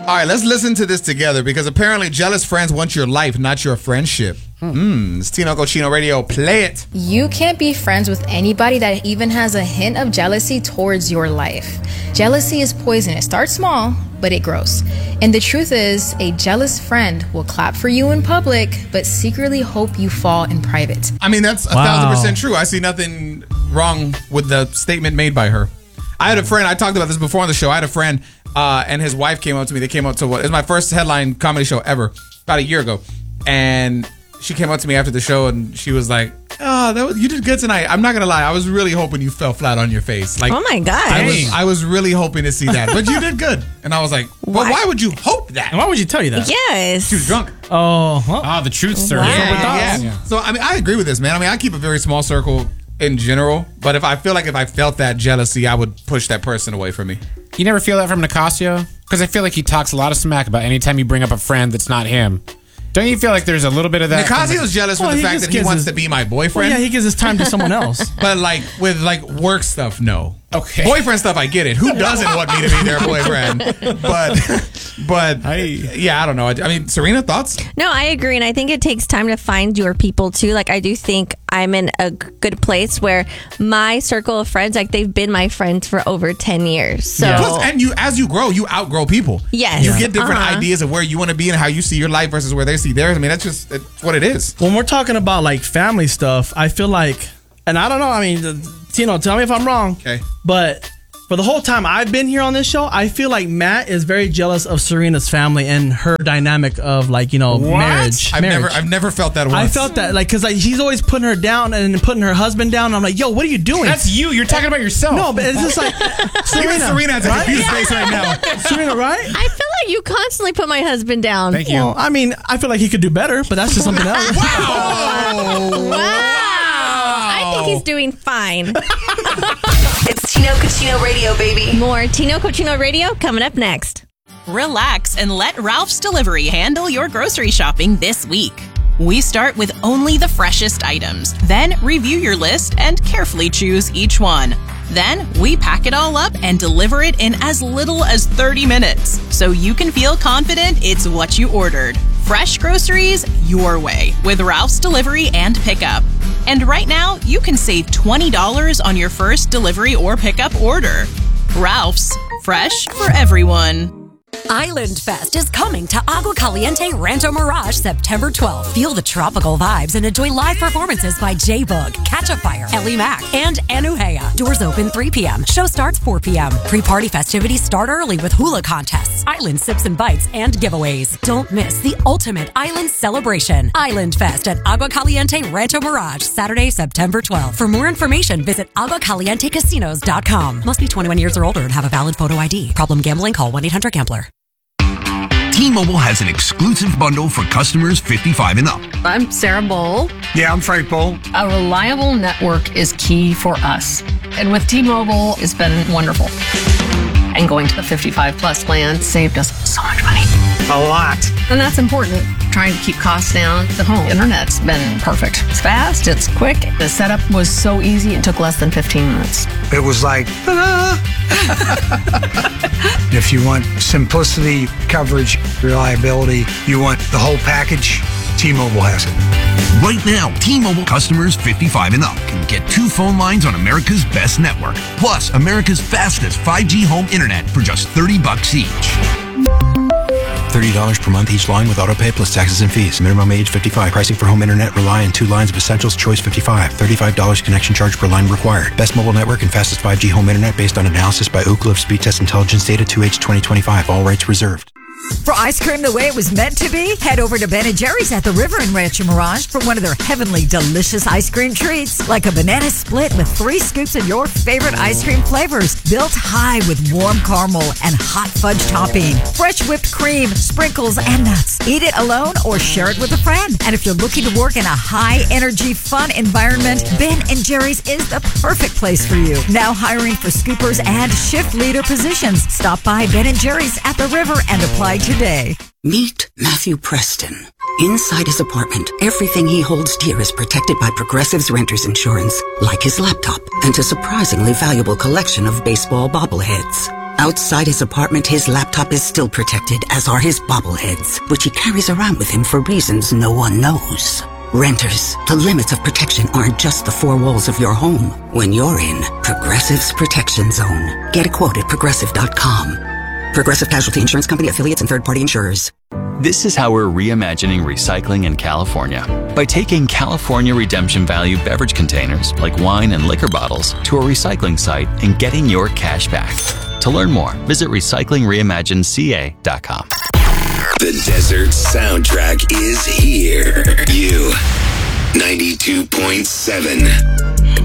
All right, let's listen to this together because apparently jealous friends want your life, not your friendship. It's Tino Cochino Radio. Play it. You can't be friends with anybody that even has a hint of jealousy towards your life. Jealousy is poison. It starts small, but it grows. And the truth is, a jealous friend will clap for you in public, but secretly hope you fall in private. I mean, that's 1,000% true. I see nothing wrong with the statement made by her. I had a friend, I talked about this before on the show. I had a friend and his wife came up to me. They came up to it was my first headline comedy show ever, about a year ago. And she came up to me after the show and she was like, "Oh, you did good tonight. I'm not gonna lie, I was really hoping you fell flat on your face." Like, oh my god, I was really hoping to see that, but you did good. And I was like, "Well, why would you hope that? And why would you tell you that?" Yes, She was drunk. The truth, sir. Yeah. So I mean, I agree with this, man. I mean, I keep a very small circle in general, but if I felt that jealousy, I would push that person away from me. You never feel that from Nicasio? Because I feel like he talks a lot of smack about anytime you bring up a friend that's not him. Don't you feel like there's a little bit of that? Nicasio's jealous with the fact that he wants to be my boyfriend. Well, yeah, he gives his time to someone else. But like with like work stuff, no. Okay. Boyfriend stuff, I get it. Who doesn't want me to be their boyfriend? But I don't know. I mean, Serena, thoughts? No, I agree. And I think it takes time to find your people too. Like, I do think I'm in a good place where my circle of friends, like, they've been my friends for over 10 years. So, Plus, and as you grow, you outgrow people. Yes. You get different ideas of where you want to be and how you see your life versus where they see theirs. I mean, it's what it is. When we're talking about like family stuff, I feel like, and I don't know, I mean, Tino, tell me if I'm wrong. Okay. But for the whole time I've been here on this show, I feel like Matt is very jealous of Serena's family and her dynamic of like, marriage. I've never felt that once. I felt that like, cause like she's always putting her down and putting her husband down. And I'm like, yo, what are you doing? That's you. You're talking about yourself. No, but it's just like Even Serena has a confused face right now. Serena, right? I feel like you constantly put my husband down. Thank you. Well, I mean, I feel like he could do better, but that's just something else. Wow. I think he's doing fine. It's Tino Cochino Radio, baby. More Tino Cochino Radio coming up next. Relax and let Ralph's Delivery handle your grocery shopping this week. We start with only the freshest items, then review your list and carefully choose each one. Then we pack it all up and deliver it in as little as 30 minutes, so you can feel confident it's what you ordered. Fresh groceries your way with Ralph's Delivery and Pickup. And right now, you can save $20 on your first delivery or pickup order. Ralph's, fresh for everyone. Island Fest is coming to Agua Caliente Rancho Mirage September 12th. Feel the tropical vibes and enjoy live performances by J-Bug, Catch a Fire, Ellie Mac, and Anuhea. Doors open 3 p.m. Show starts 4 p.m. Pre-party festivities start early with hula contests, island sips and bites, and giveaways. Don't miss the ultimate island celebration. Island Fest at Agua Caliente Rancho Mirage, Saturday, September 12th. For more information, visit aguacalientecasinos.com. Must be 21 years or older and have a valid photo ID. Problem gambling? Call 1-800-GAMBLER. T-Mobile has an exclusive bundle for customers 55 and up. I'm Sarah Bowl. Yeah, I'm Frank Bowl. A reliable network is key for us. And with T-Mobile, it's been wonderful. And going to the 55 plus plan saved us so much money. A lot. And that's important. Trying to keep costs down. The home internet's been perfect. It's fast, it's quick. The setup was so easy, it took less than 15 minutes. It was like, ta-da! If you want simplicity, coverage, reliability, you want the whole package, T-Mobile has it. Right now, T-Mobile customers 55 and up can get 2 phone lines on America's best network, plus America's fastest 5G home internet for just $30 each. $30 per month each line with autopay plus taxes and fees. Minimum age 55. Pricing for home internet rely on 2 lines of Essentials Choice 55. $35 connection charge per line required. Best mobile network and fastest 5G home internet based on analysis by Ookla of Speed Test Intelligence data 2H 2025. All rights reserved. For ice cream the way it was meant to be, head over to Ben & Jerry's at the River in Rancho Mirage for one of their heavenly delicious ice cream treats, like a banana split with 3 scoops of your favorite ice cream flavors, built high with warm caramel and hot fudge topping, fresh whipped cream, sprinkles, and nuts. Eat it alone or share it with a friend. And if you're looking to work in a high-energy, fun environment, Ben & Jerry's is the perfect place for you. Now hiring for scoopers and shift leader positions. Stop by Ben & Jerry's at the River and apply today. Meet Matthew Preston. Inside his apartment, everything he holds dear is protected by Progressive's Renter's Insurance, like his laptop and a surprisingly valuable collection of baseball bobbleheads. Outside his apartment, his laptop is still protected, as are his bobbleheads, which he carries around with him for reasons no one knows. Renters, the limits of protection aren't just the four walls of your home. When you're in Progressive's Protection Zone, get a quote at Progressive.com. Progressive Casualty Insurance Company, affiliates, and third-party insurers. This is how we're reimagining recycling in California. By taking California redemption value beverage containers, like wine and liquor bottles, to a recycling site and getting your cash back. To learn more, visit recyclingreimagineca.com. The desert soundtrack is here. You, 92.7.